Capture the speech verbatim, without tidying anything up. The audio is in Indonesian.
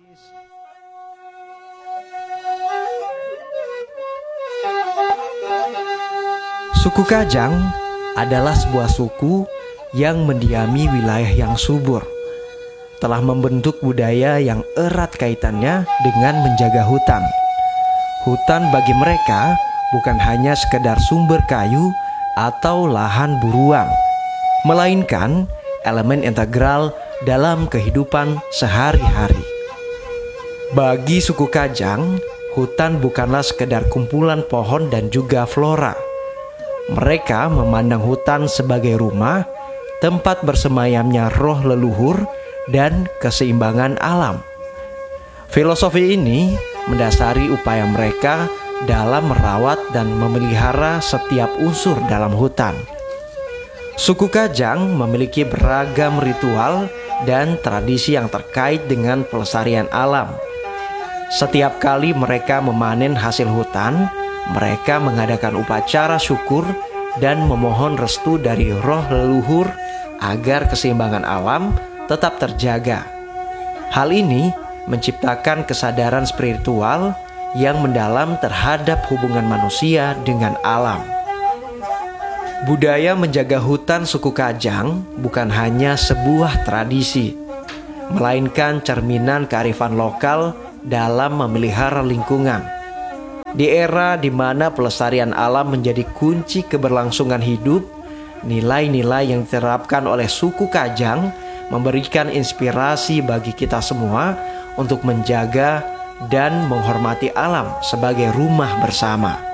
Suku Kajang adalah sebuah suku yang mendiami wilayah yang subur, telah membentuk budaya yang erat kaitannya dengan menjaga hutan. Hutan bagi mereka bukan hanya sekedar sumber kayu atau lahan buruan, melainkan elemen integral dalam kehidupan sehari-hari. Bagi suku Kajang, hutan bukanlah sekedar kumpulan pohon dan juga flora. Mereka memandang hutan sebagai rumah, tempat bersemayamnya roh leluhur dan keseimbangan alam. Filosofi ini mendasari upaya mereka dalam merawat dan memelihara setiap unsur dalam hutan. Suku Kajang memiliki beragam ritual dan tradisi yang terkait dengan pelestarian alam. Setiap kali mereka memanen hasil hutan, mereka mengadakan upacara syukur dan memohon restu dari roh leluhur agar keseimbangan alam tetap terjaga. Hal ini menciptakan kesadaran spiritual yang mendalam terhadap hubungan manusia dengan alam. Budaya menjaga hutan suku Kajang bukan hanya sebuah tradisi, melainkan cerminan kearifan lokal dalam memelihara lingkungan. Di era di mana pelestarian alam menjadi kunci keberlangsungan hidup, nilai-nilai yang diterapkan oleh suku Kajang memberikan inspirasi bagi kita semua untuk menjaga dan menghormati alam sebagai rumah bersama.